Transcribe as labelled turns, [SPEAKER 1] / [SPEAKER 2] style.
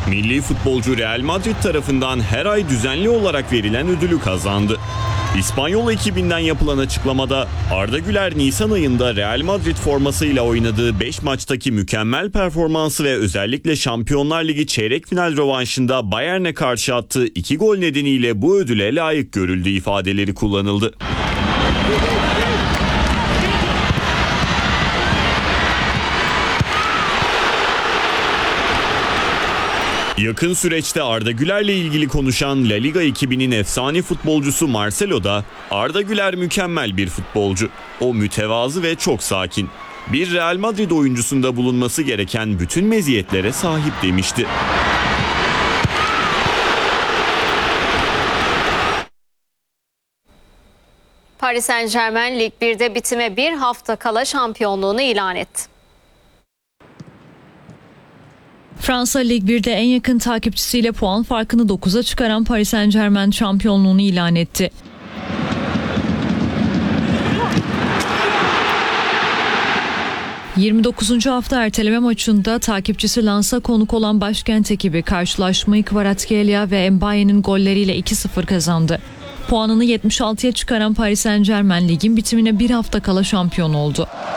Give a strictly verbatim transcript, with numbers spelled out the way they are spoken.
[SPEAKER 1] Milli futbolcu Real Madrid tarafından her ay düzenli olarak verilen ödülü kazandı. İspanyol ekibinden yapılan açıklamada Arda Güler Nisan ayında Real Madrid formasıyla oynadığı beş maçtaki mükemmel performansı ve özellikle Şampiyonlar Ligi çeyrek final rövanşında Bayern'e karşı attığı iki gol nedeniyle bu ödüle layık görüldüğü ifadeleri kullanıldı. Yakın süreçte Arda Güler'le ilgili konuşan La Liga ekibinin efsane futbolcusu Marcelo da Arda Güler mükemmel bir futbolcu. O mütevazı ve çok sakin. Bir Real Madrid oyuncusunda bulunması gereken bütün meziyetlere sahip demişti.
[SPEAKER 2] Paris Saint-Germain Lig birde bitime bir hafta kala şampiyonluğunu ilan etti.
[SPEAKER 3] Fransa Lig birde en yakın takipçisiyle puan farkını dokuza çıkaran Paris Saint-Germain şampiyonluğunu ilan etti. yirmi dokuzuncu hafta erteleme maçında takipçisi Lens'a konuk olan başkent ekibi karşılaşmayı Kvaratskhelia ve Mbaye'nin golleriyle iki sıfır kazandı. Puanını yetmiş altıya çıkaran Paris Saint-Germain ligin bitimine bir hafta kala şampiyon oldu.